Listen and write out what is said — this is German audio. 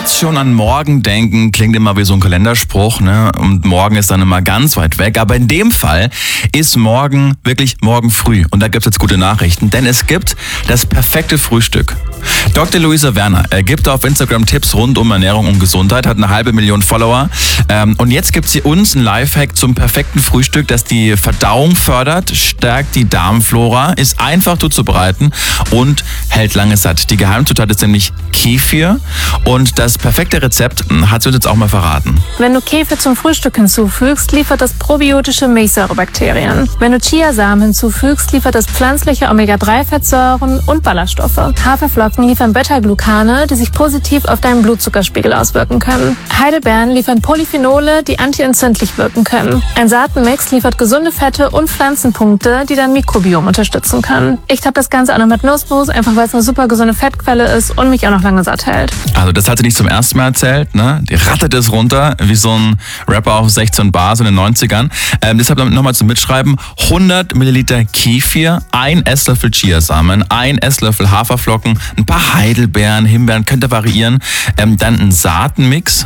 Jetzt schon an morgen denken, klingt immer wie so ein Kalenderspruch, ne? Und morgen ist dann immer ganz weit weg. Aber in dem Fall ist morgen wirklich morgen früh. Und da gibt es jetzt gute Nachrichten, denn es gibt das perfekte Frühstück. Dr. Luisa Werner gibt auf Instagram Tipps rund um Ernährung und Gesundheit, hat 500.000 Follower. Und jetzt gibt sie uns einen Lifehack zum perfekten Frühstück, das die Verdauung fördert, stärkt die Darmflora, ist einfach zuzubereiten und hält lange satt. Die Geheimzutat ist nämlich Kefir und das perfekte Rezept hat sie uns jetzt auch mal verraten. Wenn du Kefir zum Frühstück hinzufügst, liefert das probiotische Milchsäurebakterien. Wenn du Chiasamen hinzufügst, liefert es pflanzliche Omega-3-Fettsäuren und Ballaststoffe. Haferflocken liefern Beta-Glucane, die sich positiv auf deinen Blutzuckerspiegel auswirken können. Heidelbeeren liefern Polyphenole, die antientzündlich wirken können. Ein Saatenmix liefert gesunde Fette und Pflanzenpunkte, die dein Mikrobiom unterstützen können. Ich habe das Ganze auch noch mit Nussmus, einfach weil es eine super gesunde Fettquelle ist und mich auch noch lange satt hält. Also das hat sie nicht zum ersten Mal erzählt, ne? Die rattet es runter, wie so ein Rapper auf 16 Bar, so in den 90ern. Deshalb nochmal zum Mitschreiben: 100 Milliliter Kefir, 1 Esslöffel Chiasamen, 1 Esslöffel Haferflocken, ein paar Heidelbeeren, Himbeeren, könnt ihr variieren. Dann ein Saatenmix,